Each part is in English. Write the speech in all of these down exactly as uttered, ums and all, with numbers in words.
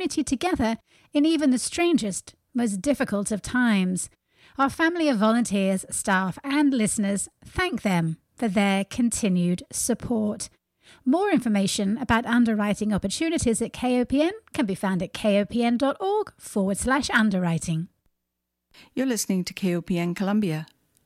community together in even the strangest, most difficult of times. Our family of volunteers, staff, and listeners thank them for their continued support. More information about underwriting opportunities at K O P N can be found at kopn.org forward slash underwriting. You're listening to K O P N Columbia.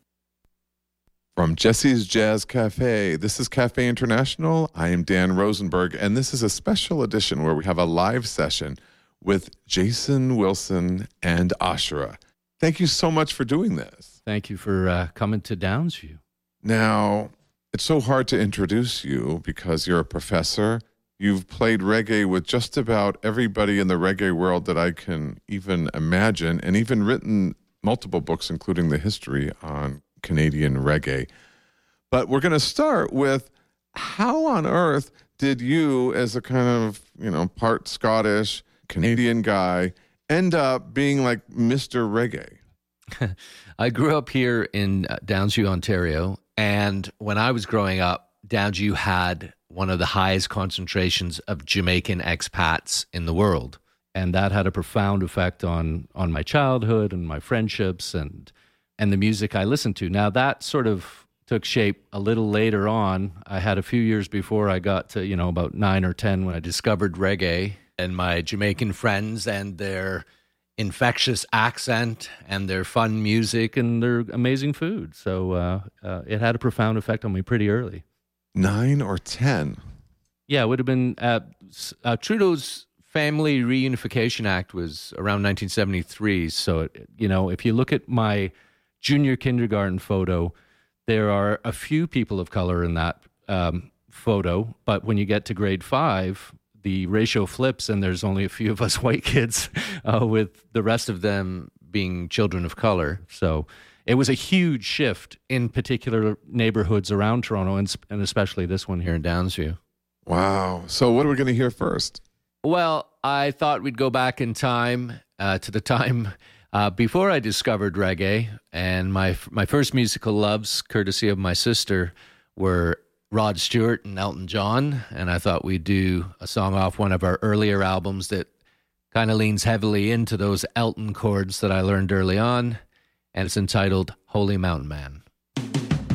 From Jesse's Jazz Cafe, this is Cafe International. I am Dan Rosenberg, and this is a special edition where we have a live session with Jason Wilson and Ashura. Thank you so much for doing this. Thank you for uh, coming to Downsview. Now, it's so hard to introduce you because you're a professor. You've played reggae with just about everybody in the reggae world that I can even imagine, and even written multiple books, including the history on Canadian reggae. But we're going to start with, how on earth did you, as a kind of, you know, part Scottish Canadian guy, end up being like Mister Reggae? I grew up here in uh, Downsview, Ontario, and when I was growing up, Downsview had one of the highest concentrations of Jamaican expats in the world. And that had a profound effect on on my childhood and my friendships and and the music I listened to. Now, that sort of took shape a little later on. I had a few years before I got to, you know, about nine or ten when I discovered reggae, and my Jamaican friends and their infectious accent and their fun music and their amazing food. So uh, uh, it had a profound effect on me pretty early. Nine or ten? Yeah, it would have been... Uh, uh, Trudeau's Family Reunification Act was around nineteen seventy-three. So, you know, if you look at my junior kindergarten photo, there are a few people of color in that um, photo. But when you get to grade five, the ratio flips and there's only a few of us white kids uh, with the rest of them being children of color. So it was a huge shift in particular neighborhoods around Toronto, and, and especially this one here in Downsview. Wow. So what are we going to hear first? Well, I thought we'd go back in time uh, to the time uh, before I discovered reggae, and my my first musical loves, courtesy of my sister, were Rod Stewart and Elton John, and I thought we'd do a song off one of our earlier albums that kind of leans heavily into those Elton chords that I learned early on, and it's entitled Holy Mountain Man.